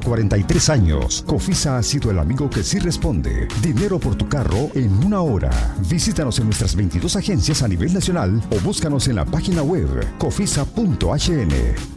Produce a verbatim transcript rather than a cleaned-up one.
cuarenta y tres años, Cofisa ha sido el amigo que sí responde. Dinero por tu carro en una hora. Visítanos en nuestras veintidós agencias a nivel nacional o búscanos en la página web cofisa punto h n.